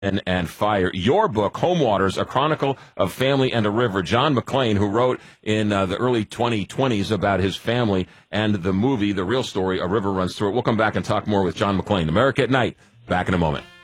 and fire. Your book, Home Waters, A Chronicle of Family and a River. John McClane, who wrote in the early 2020s about his family and the movie, the real story, A River Runs Through It. We'll come back and talk more with John McClane. America at Night. Back in a moment.